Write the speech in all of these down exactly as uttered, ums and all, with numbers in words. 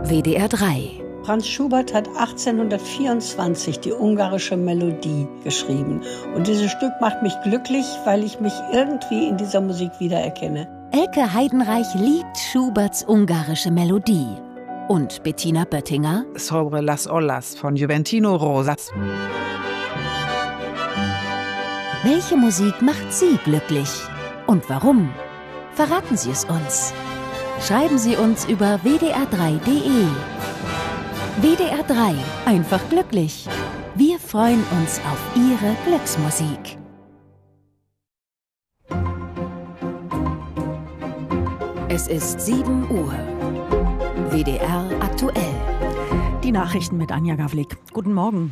W D R drei. Franz Schubert hat achtzehnhundertvierundzwanzig die ungarische Melodie geschrieben. Und dieses Stück macht mich glücklich, weil ich mich irgendwie in dieser Musik wiedererkenne. Elke Heidenreich liebt Schuberts ungarische Melodie. Und Bettina Böttinger? Sobre las olas von Juventino Rosas. Welche Musik macht Sie glücklich? Und warum? Verraten Sie es uns. Schreiben Sie uns über w d r drei punkt d e. W D R drei. Einfach glücklich. Wir freuen uns auf Ihre Glücksmusik. Es ist sieben Uhr. W D R aktuell. Die Nachrichten mit Anja Gawlik. Guten Morgen.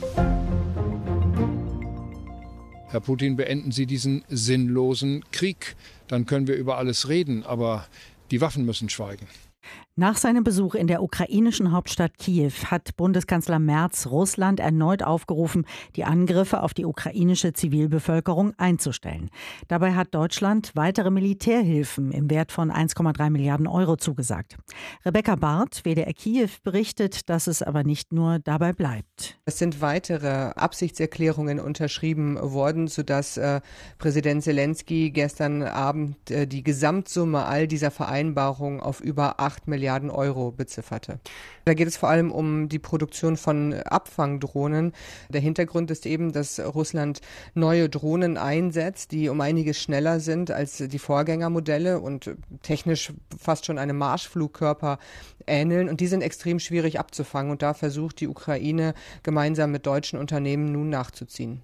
Herr Putin, beenden Sie diesen sinnlosen Krieg. Dann können wir über alles reden, aber die Waffen müssen schweigen. Nach seinem Besuch in der ukrainischen Hauptstadt Kiew hat Bundeskanzler Merz Russland erneut aufgerufen, die Angriffe auf die ukrainische Zivilbevölkerung einzustellen. Dabei hat Deutschland weitere Militärhilfen im Wert von eins Komma drei Milliarden Euro zugesagt. Rebecca Barth, W D R Kiew, berichtet, dass es aber nicht nur dabei bleibt. Es sind weitere Absichtserklärungen unterschrieben worden, sodass äh, Präsident Zelensky gestern Abend äh, die Gesamtsumme all dieser Vereinbarungen auf über acht Milliarden Euro bezifferte. Da geht es vor allem um die Produktion von Abfangdrohnen. Der Hintergrund ist eben, dass Russland neue Drohnen einsetzt, die um einiges schneller sind als die Vorgängermodelle und technisch fast schon einem Marschflugkörper ähneln. Und die sind extrem schwierig abzufangen. Und da versucht die Ukraine gemeinsam mit deutschen Unternehmen nun nachzuziehen.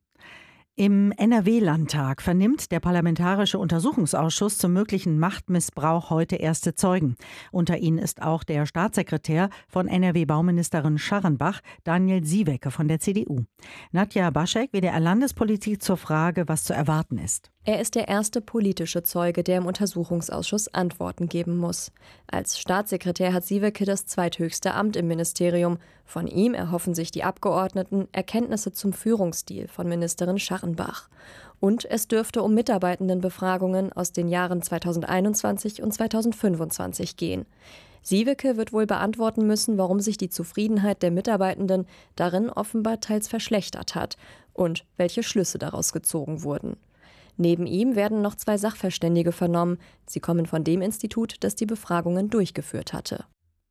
Im N R W-Landtag vernimmt der Parlamentarische Untersuchungsausschuss zum möglichen Machtmissbrauch heute erste Zeugen. Unter ihnen ist auch der Staatssekretär von N R W-Bauministerin Scharrenbach, Daniel Sieweke von der C D U. Nadja Baschek, W D R Landespolitik, zur Frage, was zu erwarten ist. Er ist der erste politische Zeuge, der im Untersuchungsausschuss Antworten geben muss. Als Staatssekretär hat Sieweke das zweithöchste Amt im Ministerium. Von ihm erhoffen sich die Abgeordneten Erkenntnisse zum Führungsstil von Ministerin Scharrenbach. Und es dürfte um Mitarbeitendenbefragungen aus den Jahren zweitausendeinundzwanzig und zweitausendfünfundzwanzig gehen. Sieweke wird wohl beantworten müssen, warum sich die Zufriedenheit der Mitarbeitenden darin offenbar teils verschlechtert hat und welche Schlüsse daraus gezogen wurden. Neben ihm werden noch zwei Sachverständige vernommen. Sie kommen von dem Institut, das die Befragungen durchgeführt hatte.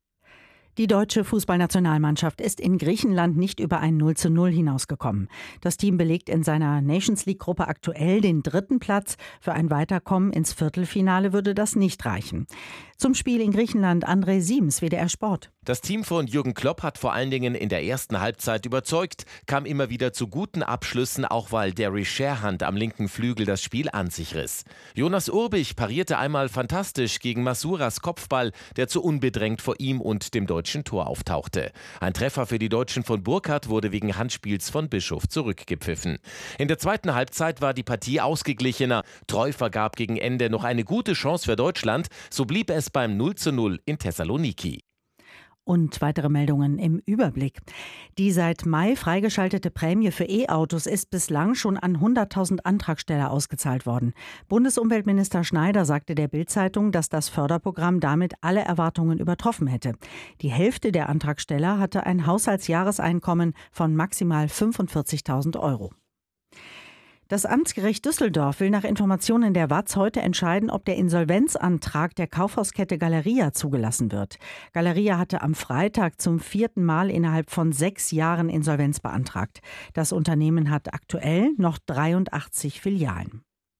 Die deutsche Fußballnationalmannschaft ist in Griechenland nicht über ein null zu null hinausgekommen. Das Team belegt in seiner Nations-League-Gruppe aktuell den dritten Platz. Für ein Weiterkommen ins Viertelfinale würde das nicht reichen. Zum Spiel in Griechenland André Siems, W D R Sport. Das Team von Jürgen Klopp hat vor allen Dingen in der ersten Halbzeit überzeugt, kam immer wieder zu guten Abschlüssen, auch weil Derry Sherhand am linken Flügel das Spiel an sich riss. Jonas Urbich parierte einmal fantastisch gegen Masuras Kopfball, der zu unbedrängt vor ihm und dem deutschen Tor auftauchte. Ein Treffer für die Deutschen von Burkhardt wurde wegen Handspiels von Bischof zurückgepfiffen. In der zweiten Halbzeit war die Partie ausgeglichener. Treu vergab gegen Ende noch eine gute Chance für Deutschland, so blieb es beim null zu null in Thessaloniki. Und weitere Meldungen im Überblick. Die seit Mai freigeschaltete Prämie für E-Autos ist bislang schon an hunderttausend Antragsteller ausgezahlt worden. Bundesumweltminister Schneider sagte der Bild-Zeitung, dass das Förderprogramm damit alle Erwartungen übertroffen hätte. Die Hälfte der Antragsteller hatte ein Haushaltsjahreseinkommen von maximal fünfundvierzigtausend Euro. Das Amtsgericht Düsseldorf will nach Informationen der W A Z heute entscheiden, ob der Insolvenzantrag der Kaufhauskette Galeria zugelassen wird. Galeria hatte am Freitag zum vierten Mal innerhalb von sechs Jahren Insolvenz beantragt. Das Unternehmen hat aktuell noch dreiundachtzig Filialen.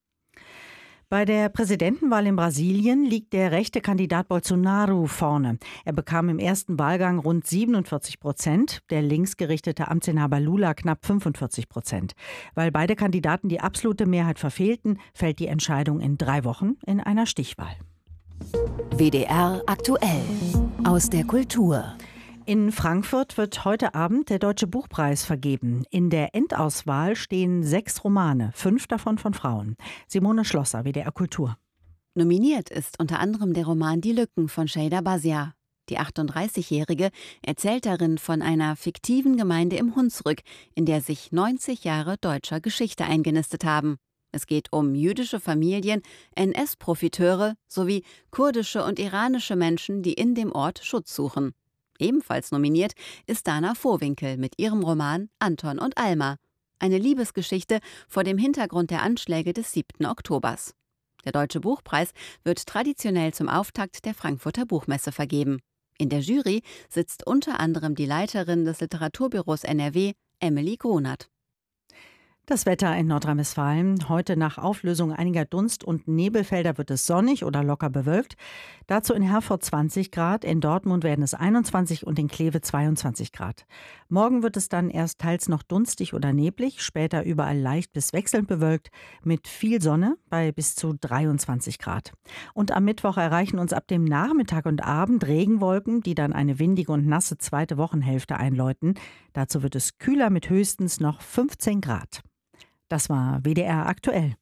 Bei der Präsidentenwahl in Brasilien liegt der rechte Kandidat Bolsonaro vorne. Er bekam im ersten Wahlgang rund siebenundvierzig Prozent, der linksgerichtete Amtsinhaber Lula knapp fünfundvierzig Prozent. Weil beide Kandidaten die absolute Mehrheit verfehlten, fällt die Entscheidung in drei Wochen in einer Stichwahl. W D R aktuell aus der Kultur. In Frankfurt wird heute Abend der Deutsche Buchpreis vergeben. In der Endauswahl stehen sechs Romane, fünf davon von Frauen. Simone Schlosser, W D R Kultur. Nominiert ist unter anderem der Roman Die Lücken von Şeyda Bazia. Die achtunddreißigjährige erzählt darin von einer fiktiven Gemeinde im Hunsrück, in der sich neunzig Jahre deutscher Geschichte eingenistet haben. Es geht um jüdische Familien, N S-Profiteure sowie kurdische und iranische Menschen, die in dem Ort Schutz suchen. Ebenfalls nominiert ist Dana Vohwinkel mit ihrem Roman Anton und Alma. Eine Liebesgeschichte vor dem Hintergrund der Anschläge des siebten Oktobers. Der Deutsche Buchpreis wird traditionell zum Auftakt der Frankfurter Buchmesse vergeben. In der Jury sitzt unter anderem die Leiterin des Literaturbüros N R W, Emily Grunert. Das Wetter in Nordrhein-Westfalen. Heute nach Auflösung einiger Dunst- und Nebelfelder wird es sonnig oder locker bewölkt. Dazu in Herford zwanzig Grad, in Dortmund werden es einundzwanzig und in Kleve zweiundzwanzig Grad. Morgen wird es dann erst teils noch dunstig oder neblig, später überall leicht bis wechselnd bewölkt mit viel Sonne bei bis zu dreiundzwanzig Grad. Und am Mittwoch erreichen uns ab dem Nachmittag und Abend Regenwolken, die dann eine windige und nasse zweite Wochenhälfte einläuten. Dazu wird es kühler mit höchstens noch fünfzehn Grad. Das war W D R aktuell.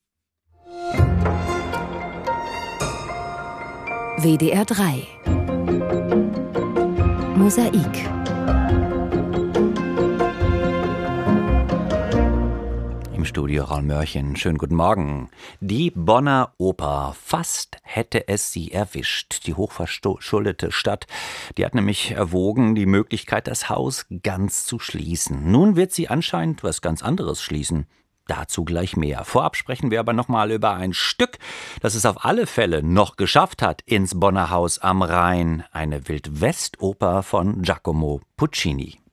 W D R drei Mosaik. Im Studio Raul Mörchen. Schönen guten Morgen. Die Bonner Oper. Fast hätte es sie erwischt. Die hochverschuldete Stadt, die hat nämlich erwogen, die Möglichkeit, das Haus ganz zu schließen. Nun wird sie anscheinend was ganz anderes schließen. Dazu gleich mehr. Vorab sprechen wir aber nochmal über ein Stück, das es auf alle Fälle noch geschafft hat ins Bonner Haus am Rhein. Eine Wildwest-Oper von Giacomo Puccini.